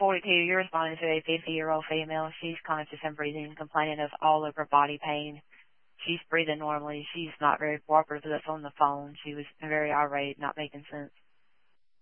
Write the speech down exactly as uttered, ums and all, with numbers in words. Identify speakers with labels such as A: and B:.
A: forty-two, you're responding to a fifty-year-old female. She's conscious and breathing, complaining of all over body pain. She's breathing normally. She's not very cooperative with us on the phone. She was very irate, not making sense.